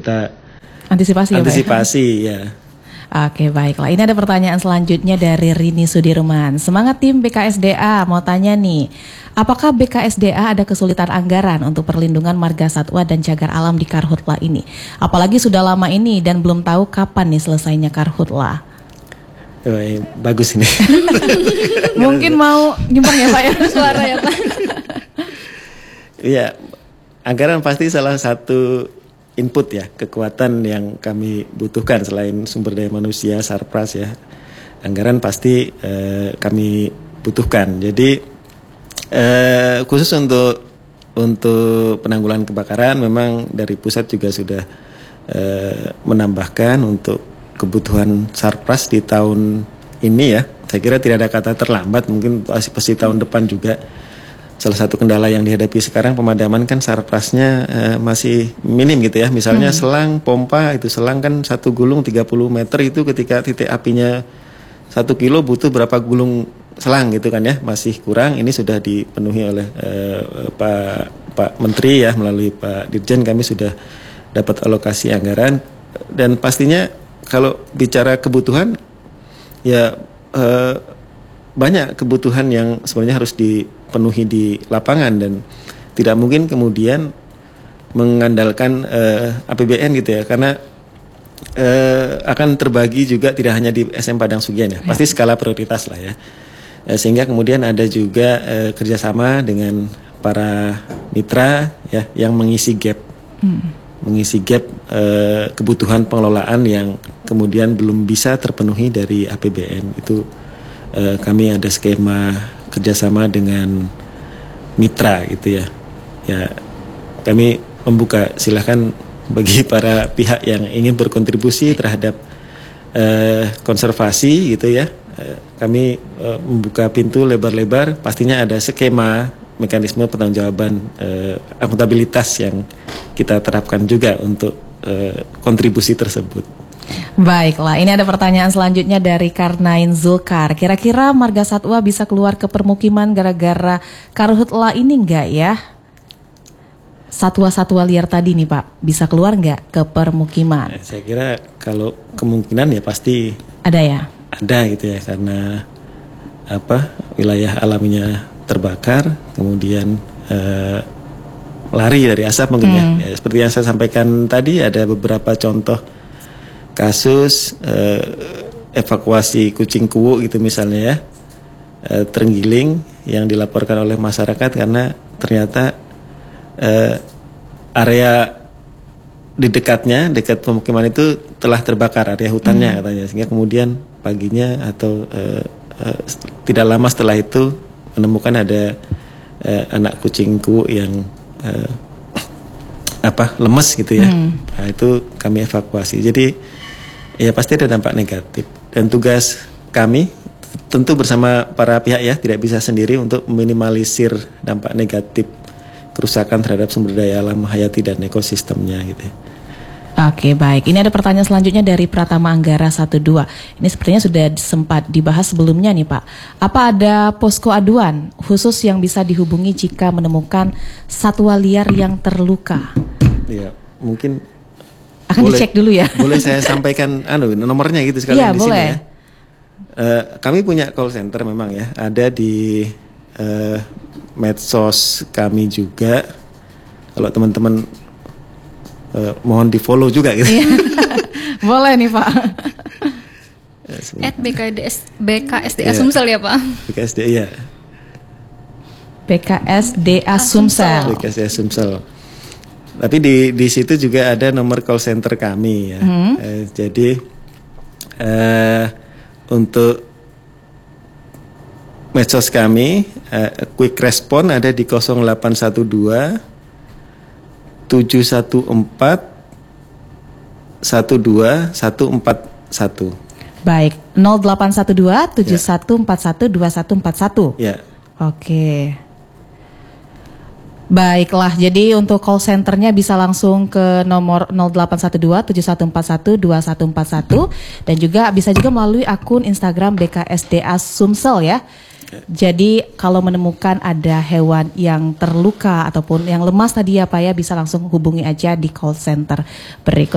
kita antisipasi ya. Oke, baiklah. Ini ada pertanyaan selanjutnya dari Rini Sudirman. Semangat tim BKSDA, mau tanya nih, apakah BKSDA ada kesulitan anggaran untuk perlindungan marga satwa dan cagar alam di Karhutla ini? Apalagi sudah lama ini dan belum tahu kapan nih selesainya Karhutla. Bagus ini. Mungkin mau nyumbang ya Pak ya suara ya Pak. Iya, anggaran pasti salah satu input ya, kekuatan yang kami butuhkan selain sumber daya manusia, Sarpras ya. Anggaran pasti kami butuhkan. Jadi khusus untuk penanggulangan kebakaran memang dari pusat juga sudah menambahkan untuk kebutuhan Sarpras di tahun ini ya. Saya kira tidak ada kata terlambat, mungkin pasti tahun depan juga. Salah satu kendala yang dihadapi sekarang pemadaman kan Sarprasnya masih minim gitu ya. Misalnya selang pompa, itu selang kan satu gulung 30 meter, itu ketika titik apinya 1 kilo butuh berapa gulung selang gitu kan ya. Masih kurang, ini sudah dipenuhi oleh Pak Menteri ya, melalui Pak Dirjen kami sudah dapat alokasi anggaran. Dan pastinya kalau bicara kebutuhan ya banyak kebutuhan yang sebenarnya harus dipenuhi di lapangan dan tidak mungkin kemudian mengandalkan APBN gitu ya, karena akan terbagi juga tidak hanya di SM Padang Sugian ya, pasti skala prioritas lah ya, sehingga kemudian ada juga kerjasama dengan para mitra ya yang mengisi gap kebutuhan pengelolaan yang kemudian belum bisa terpenuhi dari APBN itu. Kami ada skema kerjasama dengan mitra gitu ya. Ya, kami membuka silahkan bagi para pihak yang ingin berkontribusi terhadap konservasi gitu ya. Kami membuka pintu lebar-lebar. Pastinya ada skema mekanisme pertanggungjawaban akuntabilitas yang kita terapkan juga untuk kontribusi tersebut. Baiklah, ini ada pertanyaan selanjutnya dari Karnain Zulkar. Kira-kira marga satwa bisa keluar ke permukiman gara-gara Karhutla ini enggak ya? Satwa-satwa liar tadi nih Pak, bisa keluar enggak ke permukiman? Saya kira kalau kemungkinan ya pasti ada ya? Ada gitu ya, karena wilayah alaminya terbakar, kemudian lari dari asap mungkin ya. Seperti yang saya sampaikan tadi, ada beberapa contoh kasus evakuasi kucing kuwu gitu misalnya ya, terenggiling yang dilaporkan oleh masyarakat karena ternyata area di dekat pemukiman itu telah terbakar, area hutannya katanya, sehingga kemudian paginya atau tidak lama setelah itu menemukan ada anak kucing kuwu yang lemes gitu ya. Nah, itu kami evakuasi. Jadi ya pasti ada dampak negatif, dan tugas kami tentu bersama para pihak ya, tidak bisa sendiri untuk meminimalisir dampak negatif kerusakan terhadap sumber daya alam hayati dan ekosistemnya gitu. Oke, baik. Ini ada pertanyaan selanjutnya dari Pratama Anggara 12. Ini sepertinya sudah sempat dibahas sebelumnya nih Pak. Apa ada posko aduan khusus yang bisa dihubungi jika menemukan satwa liar yang terluka? Iya, mungkin akan dicek dulu ya. Boleh saya sampaikan nomornya gitu sekalian di boleh. sini ya. Kami punya call center memang ya, ada di medsos kami juga. Kalau teman-teman mohon di follow juga gitu. Boleh nih Pak. BKSDA Sumsel ya Pak. BKSDA ya. BKSDA Sumsel. BKSDA Sumsel. Tapi di situ juga ada nomor call center kami ya. Jadi untuk medsos kami, quick respon ada di 0812 714 12141. Baik, 0812 7141 2141. Ya. Oke. Baiklah, jadi untuk call centernya bisa langsung ke nomor 0812 7141 2141 dan juga bisa juga melalui akun Instagram BKSDA Sumsel ya. Jadi kalau menemukan ada hewan yang terluka ataupun yang lemas tadi ya Pak ya, bisa langsung hubungi aja di call center berikut.